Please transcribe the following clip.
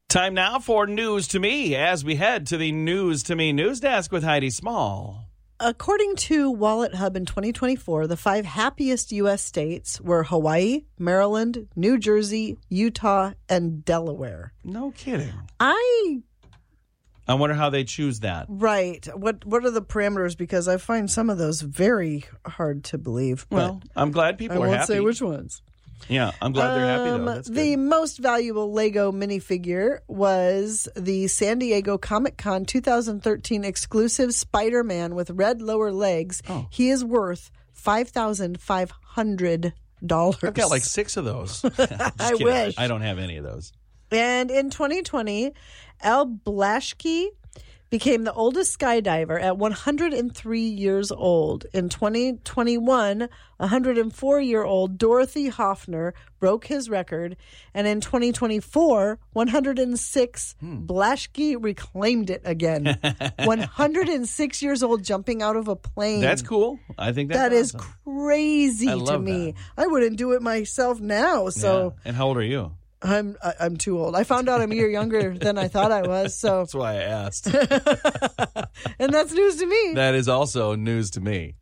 Time now for News to Me as we head to the News to Me news desk with Heidi Small. According to Wallet Hub in 2024, the 5 happiest U.S. states were Hawaii, Maryland, New Jersey, Utah, and Delaware. No kidding. I wonder how they choose that. Right. What are the parameters? Because I find some of those very hard to believe. Well, I'm glad people are happy. I won't say which ones. Yeah, I'm glad they're happy, though. That's the good. most valuable Lego minifigure was the San Diego Comic-Con 2013 exclusive Spider-Man with red lower legs. Oh. He is worth $5,500. I've got like 6 of those. I wish. I don't have any of those. And in 2020, Al Blaschke became the oldest skydiver at 103 years old. In 2021, 104-year-old Dorothy Hoffner broke his record. And in 2024, 106, Blaschke reclaimed it again. 106 years old jumping out of a plane. That's cool. I think That is awesome. crazy I to love me. that. I wouldn't do it myself now. So Yeah. And how old are you? I'm too old. I found out I'm a year younger than I thought I was. So That's why I asked. and that's news to me. That is also news to me.